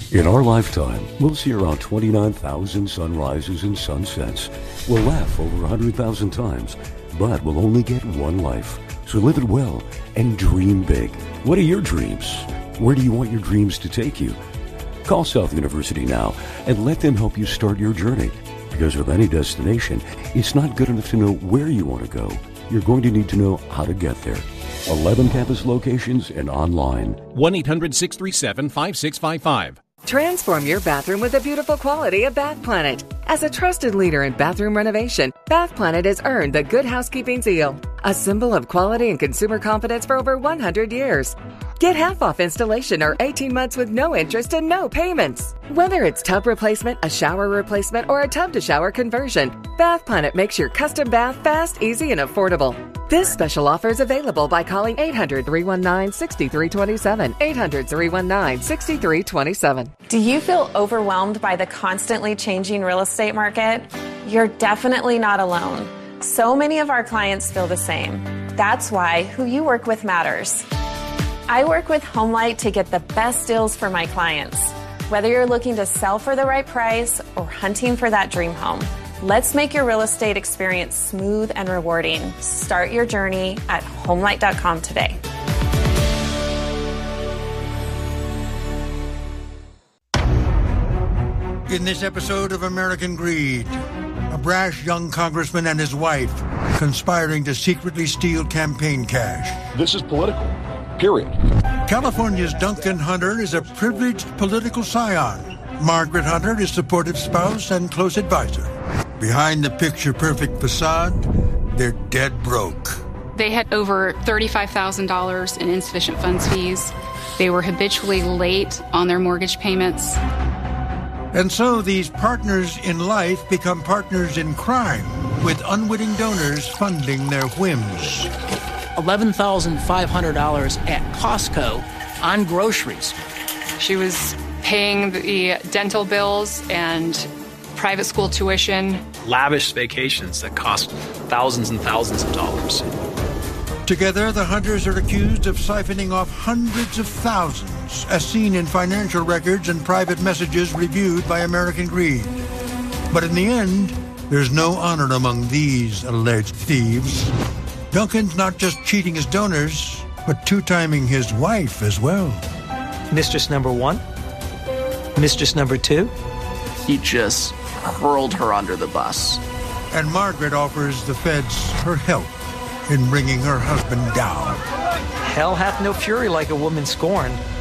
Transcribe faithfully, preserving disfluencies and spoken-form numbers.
In our lifetime, we'll see around twenty-nine thousand sunrises and sunsets. We'll laugh over one hundred thousand times, but we'll only get one life. So live it well and dream big. What are your dreams? Where do you want your dreams to take you? Call South University now and let them help you start your journey. Because with any destination, it's not good enough to know where you want to go. You're going to need to know how to get there. eleven campus locations and online. one eight hundred six three seven five six five five. Transform your bathroom with the beautiful quality of Bath Planet. As a trusted leader in bathroom renovation, Bath Planet has earned the Good Housekeeping seal, a symbol of quality and consumer confidence for over one hundred years. Get half off installation or eighteen months with no interest and no payments. Whether it's tub replacement, a shower replacement, or a tub-to-shower conversion, Bath Planet makes your custom bath fast, easy, and affordable. This special offer is available by calling eight hundred, three one nine, six three two seven, eight hundred, three one nine, six three two seven. Do you feel overwhelmed by the constantly changing real estate market? You're definitely not alone. So many of our clients feel the same. That's why who you work with matters. I work with HomeLight to get the best deals for my clients. Whether you're looking to sell for the right price or hunting for that dream home, let's make your real estate experience smooth and rewarding. Start your journey at homelight dot com today. In this episode of American Greed, a brash young congressman and his wife conspiring to secretly steal campaign cash. This is political, period. California's Duncan Hunter is a privileged political scion. Margaret Hunter, his supportive spouse and close advisor. Behind the picture-perfect facade, they're dead broke. They had over thirty-five thousand dollars in insufficient funds fees. They were habitually late on their mortgage payments. And so these partners in life become partners in crime, with unwitting donors funding their whims. eleven thousand five hundred dollars at Costco on groceries. She was paying the dental bills and private school tuition. Lavish vacations that cost thousands and thousands of dollars. Together, the Hunters are accused of siphoning off hundreds of thousands, as seen in financial records and private messages reviewed by American Greed. But in the end, there's no honor among these alleged thieves. Duncan's not just cheating his donors, but two-timing his wife as well. Mistress number one, mistress number two. He just hurled her under the bus. And Margaret offers the feds her help in bringing her husband down. Hell hath no fury like a woman scorned.